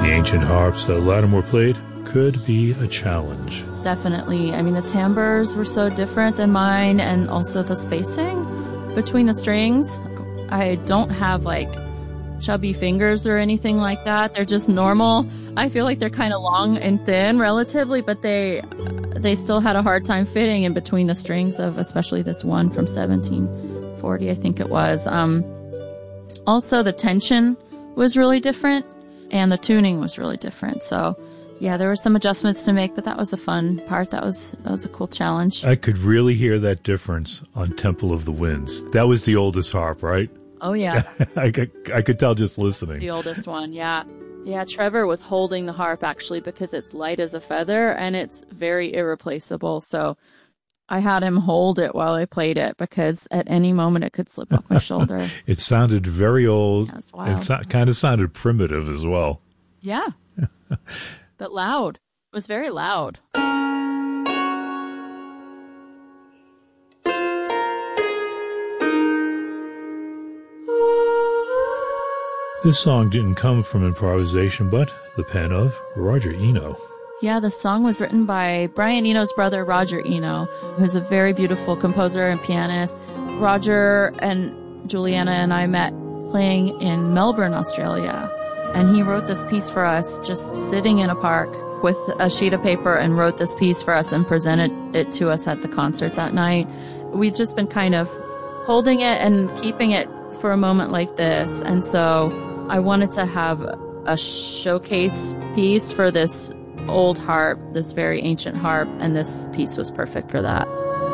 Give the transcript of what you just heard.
The ancient harps that Lattimore played could be a challenge. Definitely. I mean, the timbres were so different than mine, and also the spacing between the strings. I don't have like chubby fingers or anything like that. They're just normal. I feel like they're kind of long and thin relatively, but they still had a hard time fitting in between the strings of especially this one from 1740, I think it was. Also, the tension was really different and the tuning was really different. So yeah, there were some adjustments to make, but that was a fun part. That was a cool challenge. I could really hear that difference on Temple of the Winds. That was the oldest harp, right? Oh, yeah. I could tell just listening. The oldest one, yeah. Yeah, Trevor was holding the harp, actually, because it's light as a feather, and it's very irreplaceable. So I had him hold it while I played it, because at any moment it could slip off my shoulder. It sounded very old. Yeah, it was wild. It kind of sounded primitive as well. Yeah. But loud. It was very loud. This song didn't come from improvisation, but the pen of Roger Eno. Yeah, the song was written by Brian Eno's brother, Roger Eno, who's a very beautiful composer and pianist. Roger and Juliana and I met playing in Melbourne, Australia, and he wrote this piece for us just sitting in a park with a sheet of paper and wrote this piece for us and presented it to us at the concert that night. We've just been kind of holding it and keeping it for a moment like this, and so I wanted to have a showcase piece for this old harp, this very ancient harp, and this piece was perfect for that.